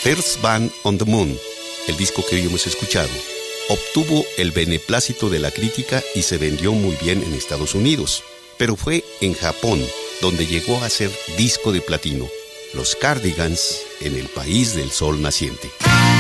First Band on the Moon, el disco que hoy hemos escuchado, obtuvo el beneplácito de la crítica y se vendió muy bien en Estados Unidos. Pero fue en Japón donde llegó a ser disco de platino. Los Cardigans en el país del sol naciente.